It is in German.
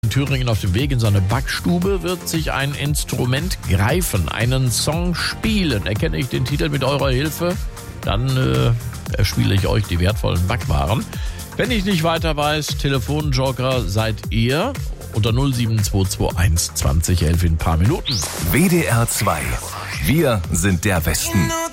in Thüringen auf dem Weg in seine Backstube, wird sich ein Instrument greifen, einen Song spielen. Erkenne ich den Titel mit eurer Hilfe, dann erspiele ich euch die wertvollen Backwaren. Wenn ich nicht weiter weiß, Telefonjoker seid ihr unter 07221 20 11 in ein paar Minuten. WDR 2. Wir sind der Westen.